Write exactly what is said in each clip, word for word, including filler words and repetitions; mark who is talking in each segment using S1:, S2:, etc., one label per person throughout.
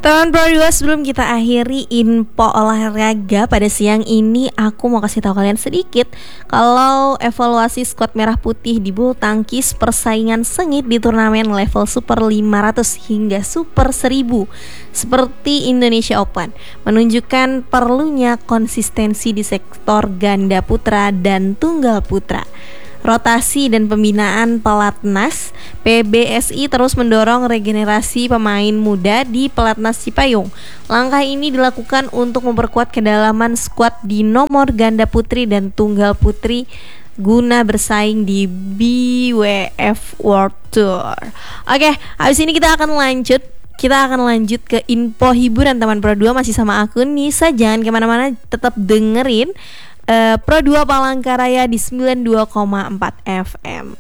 S1: Teman Pro dua, sebelum kita akhiri info olahraga pada siang ini, aku mau kasih tahu kalian sedikit kalau evaluasi skuad merah putih di bulu tangkis persaingan sengit di turnamen level Super lima ratus hingga Super seribu seperti Indonesia Open menunjukkan perlunya konsistensi di sektor ganda putra dan tunggal putra. Rotasi dan pembinaan pelatnas, P B S I terus mendorong regenerasi pemain muda di pelatnas Cipayung. Langkah ini dilakukan untuk memperkuat kedalaman skuad di nomor ganda putri dan tunggal putri guna bersaing di B W F World Tour. Oke, habis ini kita akan lanjut Kita akan lanjut ke info hiburan teman Pro dua, masih sama aku Nisa. Jangan kemana-mana, tetap dengerin Uh, Pro dua Palangkaraya di sembilan puluh dua koma empat F M.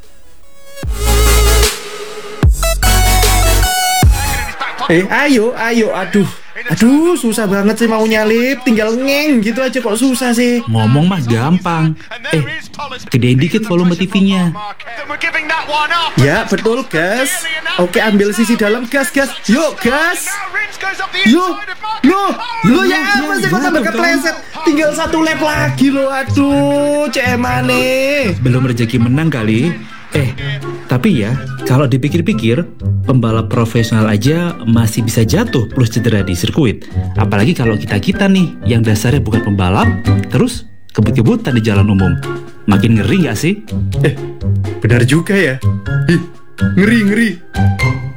S2: Eh ayo ayo aduh Aduh susah banget sih mau nyalip. Tinggal ngeng gitu aja kok susah sih.
S3: Ngomong mah gampang. Eh gedein dikit volume T V-nya.
S2: Ya betul gas. Oke ambil sisi dalam gas gas. Yuk gas. Yuk Loh Loh ya apa sih kok tambah kepleset. Tinggal satu lap lagi loh. Aduh cemane.
S3: Belum rezeki menang kali. Eh, tapi ya, kalau dipikir-pikir, pembalap profesional aja masih bisa jatuh plus cedera di sirkuit. Apalagi kalau kita-kita nih, yang dasarnya bukan pembalap, terus kebut-kebutan di jalan umum. Makin ngeri gak sih?
S2: Eh, benar juga ya. Ih, ngeri-ngeri.